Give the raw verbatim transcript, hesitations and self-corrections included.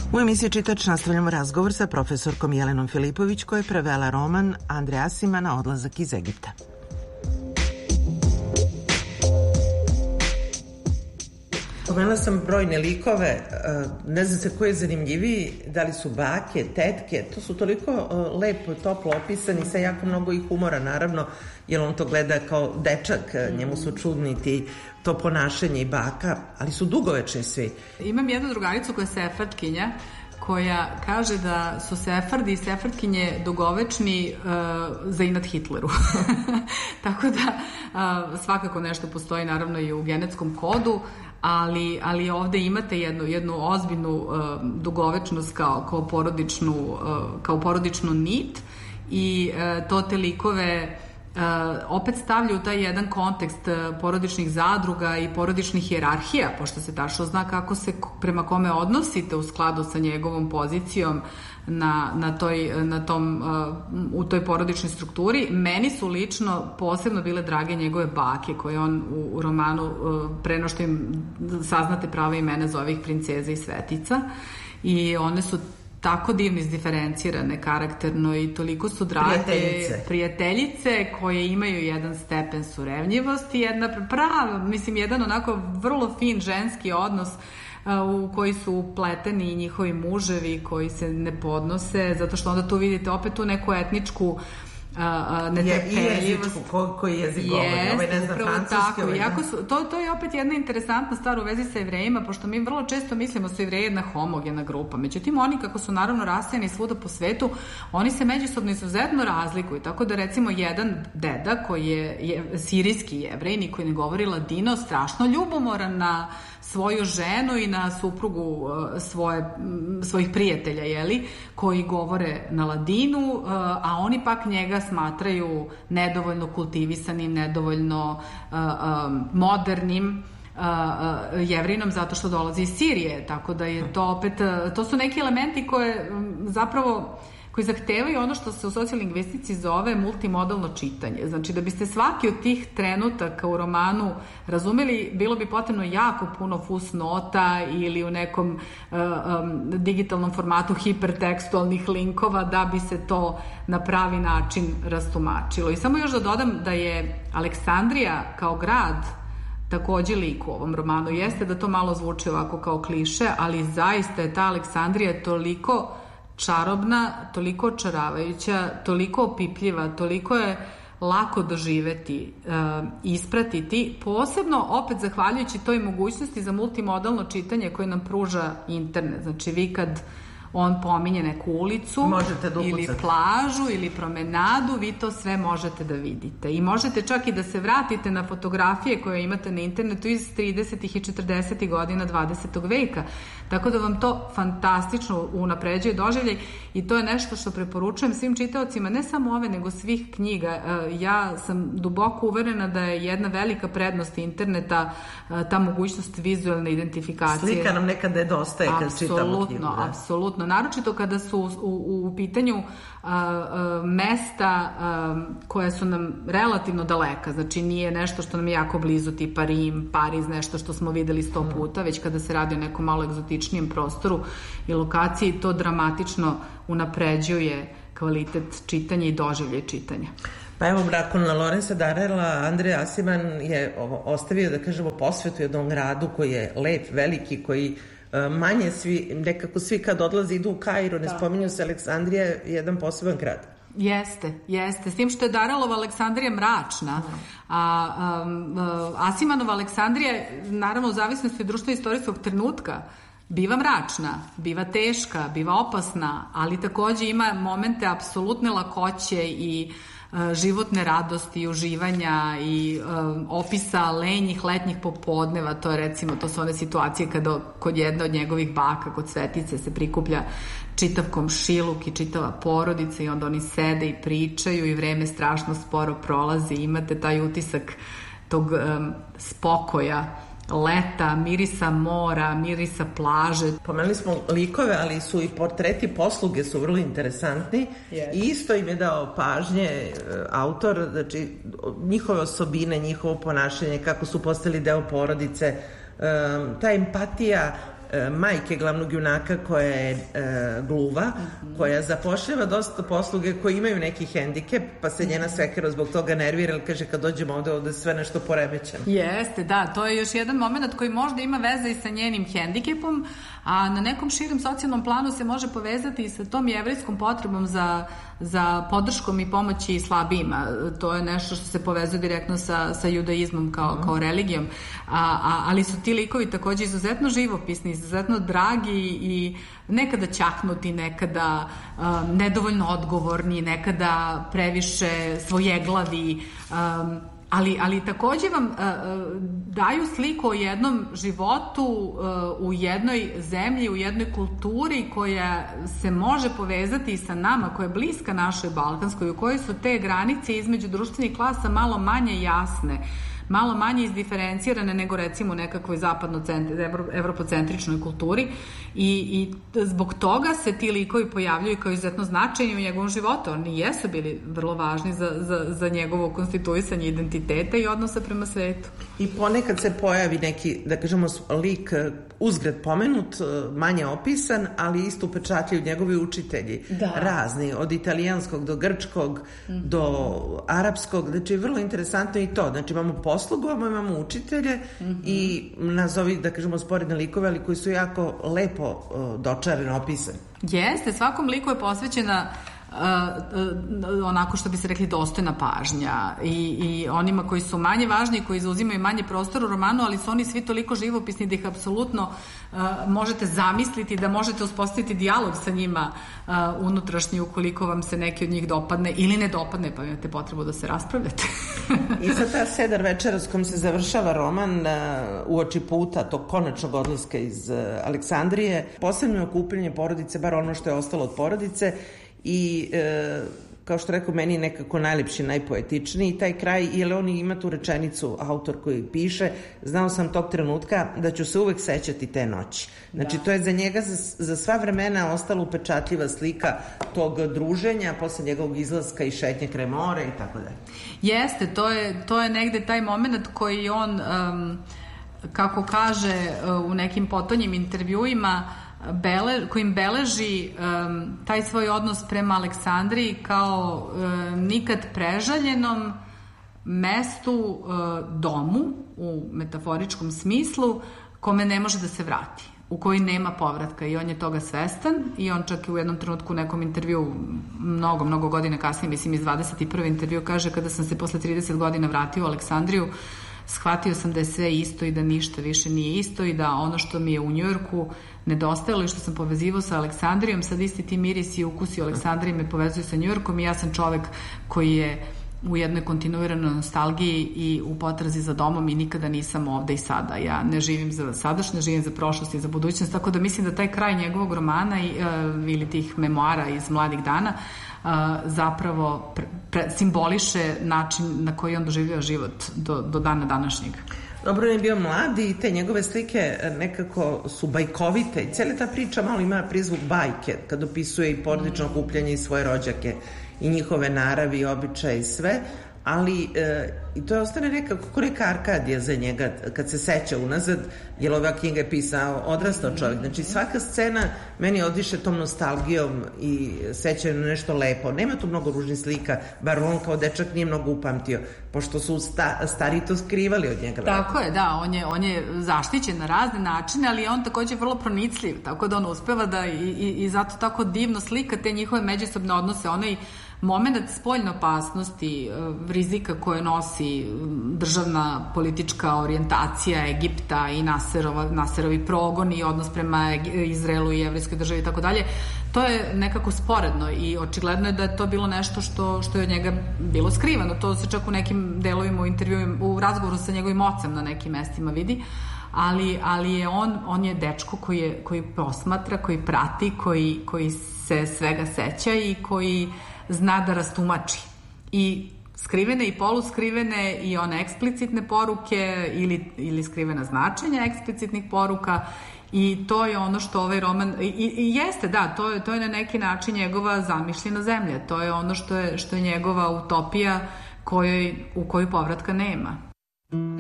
U emisiji Čitač nastavljamo razgovor sa profesorkom Jelenom Filipović koja je prevela roman Andre Asimana Odlazak iz Egipta. Pomenula sam brojne likove, ne znam se ko je zanimljiviji, da li su bake, tetke, to su toliko lepo, toplo opisani, sa jako mnogo i humora naravno, jer on to gleda kao dečak, njemu su čudni ti to ponašanje i baka, ali su dugovečni svi. Imam jednu drugaricu koja je sefardkinja, koja kaže da su sefardi i sefardkinje dugovečni uh, za inat Hitleru. Tako da uh, svakako nešto postoji naravno i u genetskom kodu, ali, ali ovde imate jednu, jednu ozbiljnu uh, dugovečnost kao, kao, porodičnu, uh, kao porodičnu nit i uh, to te likove Uh, opet stavlja u taj jedan kontekst uh, porodičnih zadruga i porodičnih hijerarhija, pošto se tačno zna kako se prema kome odnosite u skladu sa njegovom pozicijom na, na toj, na tom, uh, u toj porodičnoj strukturi. Meni su lično posebno bile drage njegove bake, koje on u, u romanu uh, preno što im saznate prave imena zove ih princeza i svetica, i one su tako divno izdiferencirane karakterno i toliko su drage prijateljice. prijateljice koje imaju jedan stepen surevnjivosti, jedna prava, mislim, jedan onako vrlo fin ženski odnos uh, u koji su upleteni njihovi muževi koji se ne podnose, zato što onda tu vidite opet tu neku etničku Uh, netrpeljivost. Ko, koji jezik govori, yes, ovaj ne zna francuski. Ovaj jako su, to, to je opet jedna interesantna stvar u vezi sa Jevrejima, pošto mi vrlo često mislimo da su Jevreji jedna homogena grupa. Međutim, oni kako su naravno rasejani svuda po svetu, oni se međusobno izuzetno razlikuju. Tako da recimo jedan deda koji je, je sirijski Jevrej, niko ne govori ladino, strašno ljubomoran na svoju ženu i na suprugu svoje, svojih prijatelja, jeli, koji govore na ladinu, a oni pak njega smatraju nedovoljno kultivisanim, nedovoljno uh, um, modernim uh, uh, Jevrinom zato što dolazi iz Sirije, tako da je to opet, uh, to su neki elementi koje um, zapravo koji zahtevaju ono što se u sociolingvistici zove multimodalno čitanje. Znači, da biste svaki od tih trenutaka u romanu razumeli, bilo bi potrebno jako puno fusnota ili u nekom uh, um, digitalnom formatu hipertekstualnih linkova da bi se to na pravi način rastumačilo. I samo još da dodam da je Aleksandrija kao grad takođe lik u ovom romanu. Jeste da to malo zvuči ovako kao kliše, ali zaista je ta Aleksandrija toliko čarobna, toliko očaravajuća, toliko opipljiva, toliko je lako doživeti, uh, ispratiti, posebno opet zahvaljujući toj mogućnosti za multimodalno čitanje koje nam pruža internet. Znači vi kad on pominje neku ulicu ili plažu ili promenadu, vi to sve možete da vidite. I možete čak i da se vratite na fotografije koje imate na internetu iz tridesetih i četrdesetih godina dvadesetog veka. Tako da vam to fantastično unapređuje doživljaj i to je nešto što preporučujem svim čitaocima, ne samo ove, nego svih knjiga. Ja sam duboko uverena da je jedna velika prednost interneta ta mogućnost vizualne identifikacije. Slika nam nekada je dosta je kad čitamo knjigu. Apsolutno, apsolutno. Naročito kada su u, u, u pitanju a, a, mesta a, koja su nam relativno daleka, znači nije nešto što nam je jako blizu, tipa Rim, Pariz, nešto što smo videli sto puta, već kada se radi o nekom malo egzotičnijem prostoru i lokaciji, to dramatično unapređuje kvalitet čitanja i doživljaj čitanja. Pa evo, nakon Lorenza Darrella, Andre Asiman je ostavio, da kažemo, posvetu jednom gradu koji je lep, veliki, koji manje svi, nekako svi kad odlaze idu u Kairo, ne spominju se Aleksandrija, jedan poseban grad. Jeste, jeste. S tim što je Darrellova Aleksandrija mračna, a, a, a Asimanova Aleksandrija, naravno u zavisnosti od društveno-istorijskog trenutka, biva mračna, biva teška, biva opasna, ali takođe ima momente apsolutne lakoće i životne radosti i uživanja i um, opisa lenjih letnjih popodneva. To je recimo, to su one situacije kada kod jedne od njegovih baka, kod Svetice, se prikuplja čitav komšiluk i čitava porodica i onda oni sede i pričaju i vreme strašno sporo prolazi. Imate taj utisak tog um, spokoja, leta, mirisa mora, mirisa plaže. Pomenuli smo likove, ali su i portreti posluge su vrlo interesantni. Yes. I isto im je dao pažnje autor, znači njihove osobine, njihovo ponašanje, kako su postali deo porodice, um, ta empatija e, majke glavnog junaka koja je e, gluva, mm-hmm. koja zapošljava dosta posluge koji imaju neki hendikep, pa se njena svekera zbog toga nervira, ali kaže kad dođemo ovde, ovde sve nešto poremećeno. Jeste, da, to je još jedan moment koji možda ima veze i sa njenim hendikepom, a na nekom širem socijalnom planu se može povezati i sa tom jevrijskom potrebom za, za podrškom i pomoći slabijima. To je nešto što se povezuje direktno sa, sa judaizmom kao, mm. kao religijom. A, a, ali su ti likovi takođe izuzetno živopisni, izuzetno dragi i nekada ćaknuti, nekada um, nedovoljno odgovorni, nekada previše svojeglavi, um, Ali, ali takođe vam uh, daju sliku o jednom životu uh, u jednoj zemlji, u jednoj kulturi koja se može povezati i sa nama, koja je bliska našoj balkanskoj, u kojoj su te granice između društvenih klasa malo manje jasne, malo manje izdiferencirane nego recimo u nekakvoj zapadno-evropocentričnoj kulturi i, i zbog toga se ti likovi pojavljuju kao izuzetno značajni u njegovom životu. Oni jesu bili vrlo važni za, za, za njegovo konstituisanje identiteta i odnosa prema svetu. I ponekad se pojavi neki, da kažemo, lik uzgred pomenut, manje opisan, ali isto upečatljuju njegovi učitelji. Da. Razni, od italijanskog do grčkog, mm-hmm. do arapskog. Znači, vrlo interesantno i to. Znači, imamo poslugu, imamo učitelje mm-hmm. i nazovi, da kažemo, sporedne likove, ali koji su jako lepo uh, dočareno opisani. Jeste, svakom liku je posvećena Uh, uh, onako što bi se rekli dostojna pažnja i, i onima koji su manje važni, koji zauzimaju manje prostora u romanu, ali su oni svi toliko živopisni da ih apsolutno uh, možete zamisliti, da možete uspostaviti dijalog sa njima uh, unutrašnji ukoliko vam se neki od njih dopadne ili ne dopadne, pa imate potrebu da se raspravljate. I sa ta sedar večera s kojom se završava roman uh, uoči puta tog konačnog odlaska iz uh, Aleksandrije, posebno je okupljanje porodice, bar ono što je ostalo od porodice. I e, kao što rekao, meni nekako najlepši, najpoetičniji taj kraj, jer on ima tu rečenicu, autor koji piše, znao sam tog trenutka da ću se uvek sećati te noći. Znači, da. To je za njega za, za sva vremena ostala upečatljiva slika tog druženja, posle njegovog izlaska i šetnje kraj mora i tako dalje. Jeste, to je, to je negde taj moment koji on, um, kako kaže u nekim potonjim intervjuima, Bele, kojim beleži um, taj svoj odnos prema Aleksandriji kao um, nikad prežaljenom mestu, uh, domu u metaforičkom smislu, kome ne može da se vrati, u koji nema povratka i on je toga svestan i on čak i u jednom trenutku u nekom intervju mnogo, mnogo godina kasnije, mislim iz dvadeset prvi intervju, kaže kada sam se posle trideset godina vratio u Aleksandriju, shvatio sam da je sve isto i da ništa više nije isto i da ono što mi je u Njujorku nedostajalo i što sam povezivao sa Aleksandrijom, sad isti ti mirisi i ukusi u Aleksandriji me povezuju sa Njujorkom i ja sam čovek koji je u jednoj kontinuiranoj nostalgiji i u potrazi za domom i nikada nisam ovde i sada. Ja ne živim za sadašnje, živim za prošlost i za budućnost, tako da mislim da taj kraj njegovog romana i, uh, ili tih memoara iz mladih dana uh, zapravo pre, pre, simboliše način na koji on doživio život do, do dana današnjeg. Dobro, on je bio mladi i te njegove slike nekako su bajkovite i cijela ta priča malo ima prizvuk bajke kad opisuje i porodično okupljanje i svoje rođake i njihove naravi, običaje i sve, ali e, i to ostane nekako kako neka Arkadija za njega kad se seća unazad, jer ova knjiga je pisao odrastao čovjek, znači svaka scena meni odiše tom nostalgijom i sećaju na nešto lepo, nema tu mnogo ružnih slika, bar on kao dečak nije mnogo upamtio, pošto su sta, stari to skrivali od njega. Tako je, da, on je, on je zaštićen na razne načine, ali je on takođe vrlo pronicljiv, tako da on uspeva da i, i, i zato tako divno slika te njihove međusobne odnose, onaj moment spoljne opasnosti, rizika koje nosi državna politička orijentacija Egipta i Naserova, Naserovi progon i odnos prema Izraelu i jevrijskoj državi i tako dalje, to je nekako sporedno i očigledno je da je to bilo nešto što, što je od njega bilo skrivano. To se čak u nekim delovima u intervju, u razgovoru sa njegovim ocem na nekim mestima vidi, ali, ali je on, on je dečko koji, je, koji posmatra, koji prati, koji, koji se svega seća i koji zna da rastumači i skrivene i poluskrivene i one eksplicitne poruke ili, ili skrivena značenja eksplicitnih poruka i to je ono što ovaj roman i, i jeste, da, to je, to je na neki način njegova zamišljena zemlja, to je ono što je, što je njegova utopija kojoj, u koju povratka nema.